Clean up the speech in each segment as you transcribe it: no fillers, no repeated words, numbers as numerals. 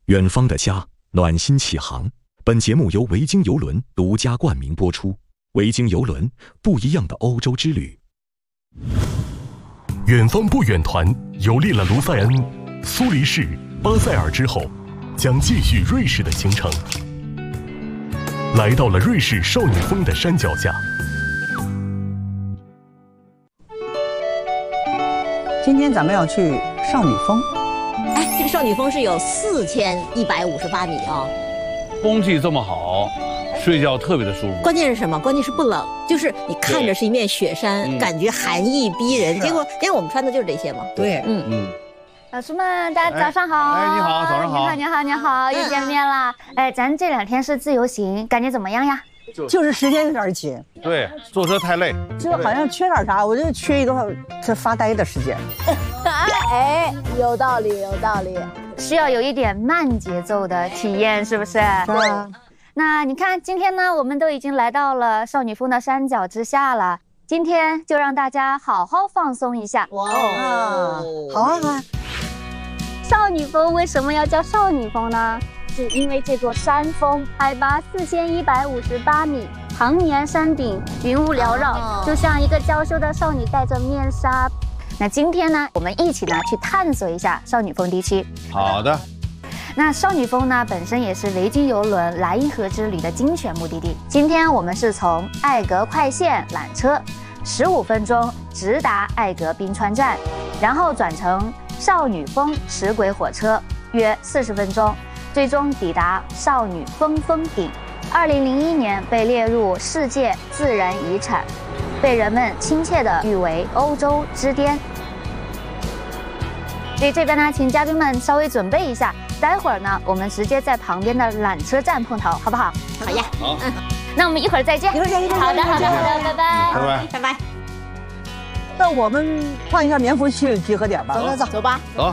远方的家，暖心启航。本节目由维京邮轮独家冠名播出。维京邮轮，不一样的欧洲之旅。 远方不远团游历了卢塞恩、苏黎世、巴塞尔之后，将继续瑞士的行程。来到了瑞士少女峰的山脚下。 今天咱们要去少女峰。 哎，这个少女峰是有4158米啊， 空气这么好，睡觉特别的舒服。 关键是什么？关键是不冷，就是你看着是一面雪山，感觉寒意逼人。结果，因为我们穿的就是这些嘛。 对， 老师们，大家早上好！ 哎，你好，早上好！ 你好，又见面了。哎，咱这2天是自由行，感觉怎么样呀？ 就是时间有点紧， 对，坐车太累， 就好像缺点啥，我就缺一个这发呆的时间。 哎，有道理，需要有一点慢节奏的体验，是不是？ 对。 那你看，今天呢，我们都已经来到了少女峰的山脚之下了。今天就让大家好好放松一下。 哇哦， 好啊！ 少女峰为什么要叫少女峰呢？是因为这座山峰海拔4158米，常年山顶云雾缭绕，就像一个娇羞的少女戴着面纱。那今天呢，我们一起去探索一下少女峰地区。 好的。 那少女峰呢，本身也是维京邮轮莱茵河之旅的精选目的地。今天我们是从艾格快线缆车，15分钟直达艾格冰川站，然后转乘少女峰齿轨火车，约40分钟，最终抵达少女峰峰顶。2001年被列入世界自然遗产，被人们亲切地誉为欧洲之巅。所以这边呢，请嘉宾们稍微准备一下，待会儿呢，我们直接在旁边的缆车站碰头，好不好？ 好呀， 好， 那我们一会儿再见。 一会儿见。 好的，拜拜。 拜拜。 那我们换一下棉服去集合点吧。 走吧。 走。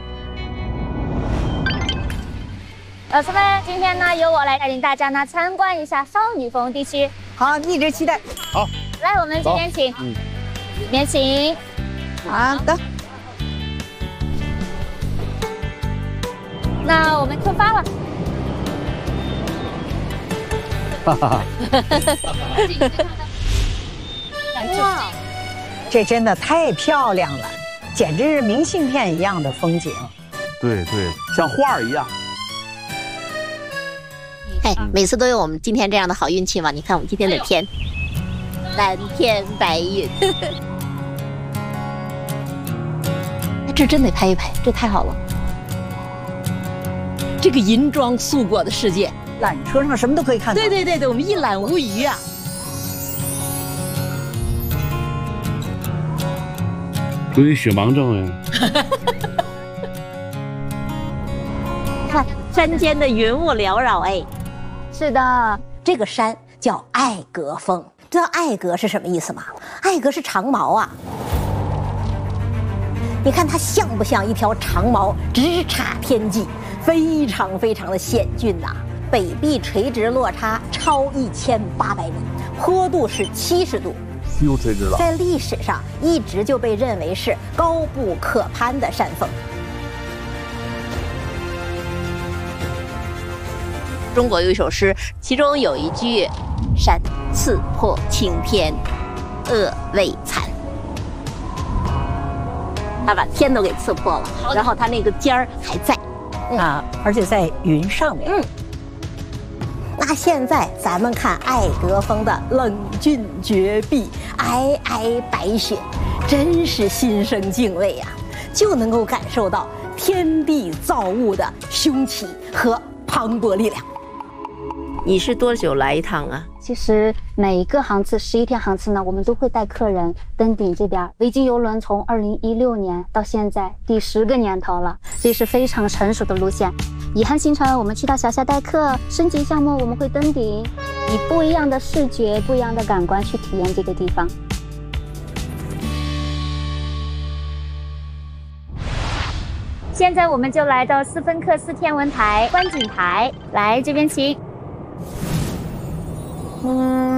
老师们，今天呢，由我来带领大家呢参观一下少女峰地区。 好，一直期待。 好， 来，我们这边请。这边请。 好的。 那我们出发了。 哇，这真的太漂亮了，简直是明信片一样的风景。 对，像画一样。 哎，每次都有我们今天这样的好运气嘛？你看我们今天的天，蓝天白云。这真得拍一拍，这太好了。这个银装素裹的世界， 缆车上什么都可以看到。 对，我们一览无余啊！ 有点雪盲症哎。 看山间的云雾缭绕，哎， 是的， 这个山叫艾格峰。知道艾格是什么意思吗？艾格是长毛啊。你看它像不像一条长毛直插天际？非常的险峻呐，北壁垂直落差超1800米，坡度是70度， 又垂直了。 在历史上一直就被认为是高不可攀的山峰。中国有一首诗，其中有一句“山刺破青天，恶未残”，他把天都给刺破了，然后他那个尖儿还在。 而且在云上面。 那现在咱们看艾格峰的冷峻绝壁，皑皑白雪，真是心生敬畏呀，就能够感受到天地造物的凶奇和磅礴力量。你是多久来一趟啊？ 其实每一个航次11天航次呢，我们都会带客人登顶这边。维京邮轮从2016年到现在第10个年头了，这是非常成熟的路线。遗憾行程我们去到小夏代客，升级项目我们会登顶，以不一样的视觉、不一样的感官去体验这个地方。现在我们就来到斯芬克斯天文台观景台，来这边请。